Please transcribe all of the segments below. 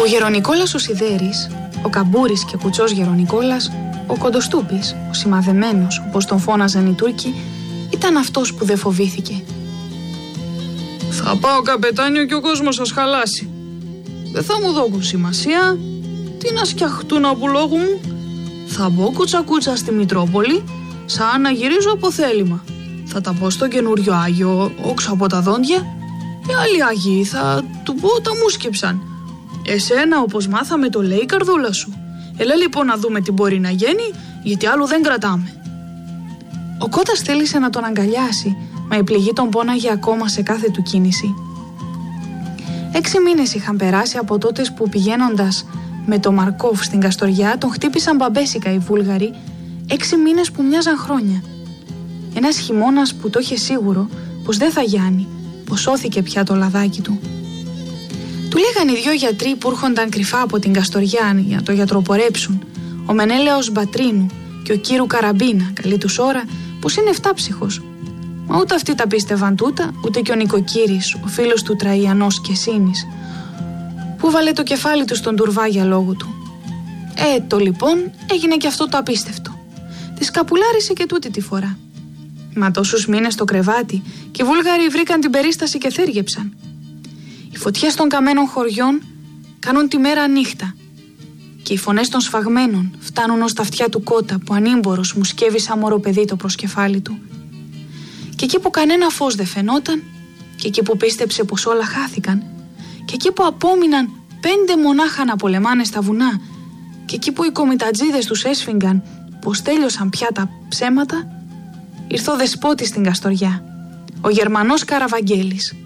Ο Γερονικόλας ο Σιδέρης, ο Καμπούρης και κουτσός Γερονικόλας, ο Κοντοστούπης, ο σημαδεμένος, όπως τον φώναζαν οι Τούρκοι, ήταν αυτός που δεν φοβήθηκε. «Θα πάω καπετάνιο και ο κόσμος σας χαλάσει. Δεν θα μου δώκουν σημασία. Τι να σκιαχτούν από λόγου μου. Θα μπω κουτσακούτσα στη Μητρόπολη, σαν να γυρίζω από θέλημα. Θα τα πω στο καινούριο Άγιο, όξω από τα δόντια. Οι άλλοι Άγιοι θα του πω τα μου σκύψαν. Εσένα, όπως μάθαμε, το λέει η καρδούλα σου. Έλα λοιπόν να δούμε τι μπορεί να γίνει, γιατί άλλο δεν κρατάμε». Ο Κώτας θέλησε να τον αγκαλιάσει, μα η πληγή τον πόναγε ακόμα σε κάθε του κίνηση. 6 μήνες είχαν περάσει από τότε που, πηγαίνοντας με το Μαρκόφ στην Καστοριά, τον χτύπησαν μπαμπέσικα οι Βούλγαροι. 6 μήνες που μοιάζαν χρόνια. Ένας χειμώνας που το είχε σίγουρο πως δεν θα γιάνει, πως σώθηκε πια το λαδάκι του. Του λέγαν οι 2 γιατροί που έρχονταν κρυφά από την Καστοριά για να το γιατροπορέψουν, ο Μενέλαος Μπατρίνου και ο Κύρου Καραμπίνα, καλή τους ώρα, πως είναι 7ψυχος. Μα ούτε αυτοί τα πίστευαν τούτα, ούτε και ο Νικοκύρης, ο φίλος του Τραϊανός και Σύνης, που βάλε το κεφάλι του στον τουρβά για λόγο του. Το λοιπόν έγινε και αυτό το απίστευτο. Τη σκαπουλάρισε και τούτη τη φορά. Μα τόσους μήνες στο κρεβάτι και οι Βούλγαροι βρήκαν την περίσταση και θέργεψαν. Οι φωτιές των καμένων χωριών κάνουν τη μέρα νύχτα και οι φωνές των σφαγμένων φτάνουν ως τα αυτιά του Κώτα που ανήμπορος μου σκεύει σαν μωρό παιδί το προσκεφάλι του. Και εκεί που κανένα φως δεν φαινόταν, και εκεί που πίστεψε πως όλα χάθηκαν, και εκεί που απόμειναν 5 μονάχα να πολεμάνε στα βουνά, και εκεί που οι κομιτατζίδες τους έσφιγγαν πως τέλειωσαν πια τα ψέματα, ήρθε ο δεσπότης στην Καστοριά, ο Γερμανός Καραβαγγέλης.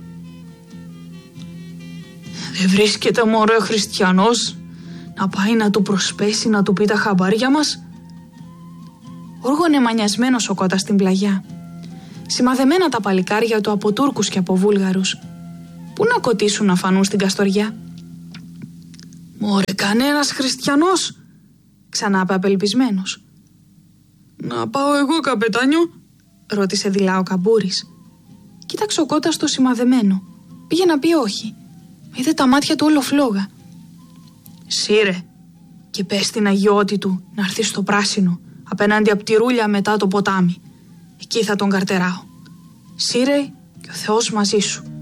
«Δεν βρίσκεται μωρέ χριστιανός να πάει να του προσπέσει να του πει τα χαμπάρια μας?» Όργωνε μανιασμένος ο Κώτας στην πλαγιά. Σημαδεμένα τα παλικάρια του από Τούρκους και από Βούλγαρους. Πού να κοτίσουν να φανούν στην Καστοριά? «Μωρέ, κανένας χριστιανός?» ξανά είπε απελπισμένος. «Να πάω εγώ καπετάνιο?» ρώτησε δειλά ο Καμπούρης. Κοίταξε ο Κώτας το σημαδεμένο. Πήγε να πει όχι. Είδε τα μάτια του όλο φλόγα. «Σύρε, και πες στην αγιώτη του να έρθει στο πράσινο, απέναντι απ' τη Ρούλια μετά το ποτάμι. Εκεί θα τον καρτεράω. Σύρε, και ο Θεός μαζί σου.